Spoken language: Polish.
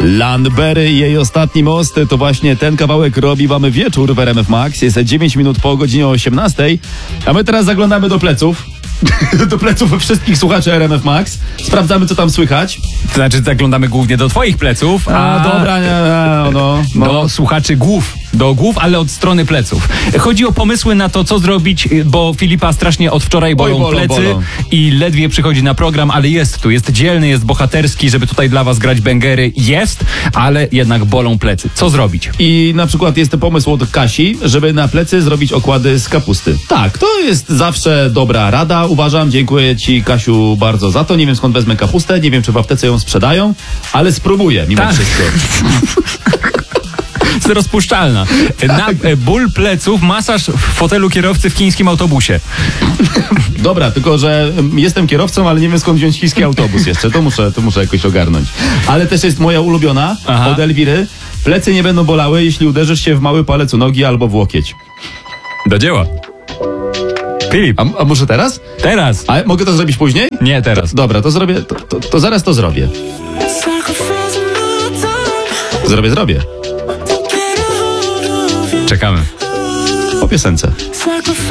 Landberry i jej ostatni most to właśnie ten kawałek robi wam wieczór w RMF Max. Jest 9 minut po godzinie 18, a my teraz zaglądamy do pleców. Do pleców wszystkich słuchaczy RMF Max. Sprawdzamy, co tam słychać. To znaczy zaglądamy głównie do twoich pleców, Dobra, do słuchaczy głów. Do głów, ale od strony pleców. Chodzi o pomysły na to, co zrobić, bo Filipa strasznie od wczoraj bolą plecy i ledwie przychodzi na program, ale jest tu, jest dzielny, jest bohaterski, żeby tutaj dla was grać bęgery. Jest, ale jednak bolą plecy. Co zrobić? I na przykład jest pomysł od Kasi, żeby na plecy zrobić okłady z kapusty. Tak, to jest zawsze dobra rada, uważam. Dziękuję ci, Kasiu, bardzo za to. Nie wiem, skąd wezmę kapustę, nie wiem, czy w aptece ją sprzedają, ale spróbuję mimo wszystko. Jest rozpuszczalna. Na ból pleców, masaż w fotelu kierowcy w chińskim autobusie. Dobra, tylko że jestem kierowcą, ale nie wiem, skąd wziąć chiński autobus jeszcze. To muszę jakoś ogarnąć. Ale też jest moja ulubiona od Elwiry. Plecy nie będą bolały, jeśli uderzysz się w mały palec u nogi albo w łokieć. Do dzieła. Filip. A może teraz? Teraz. A mogę to zrobić później? Nie teraz. Dobra, to zrobię. To zaraz to zrobię. Zrobię. Czekamy. Po piosence.